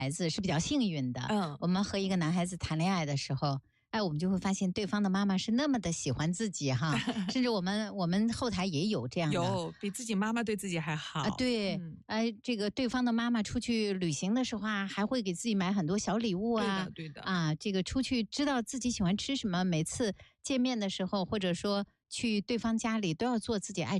孩子是比较幸运的。我们和一个男孩子谈恋爱的时候，我们就会发现对方的妈妈是那么的喜欢自己哈，甚至我们后台也有这样的， 有比自己妈妈对自己还好对，这个对方的妈妈出去旅行的时候还会给自己买很多小礼物啊， 对的这个出去知道自己喜欢吃什么，每次见面的时候或者说去对方家里都要做自己爱